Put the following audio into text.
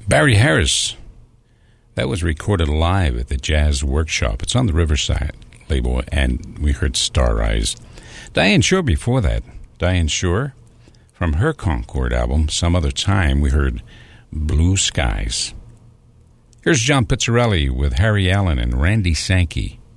Barry Harris. That was recorded live at the Jazz Workshop. It's on the Riverside label, and we heard Star Eyes. Diane Shore before that. Diane Shore, from her Concord album, Some Other Time, we heard Blue Skies. Here's John Pizzarelli with Harry Allen and Randy Sankey.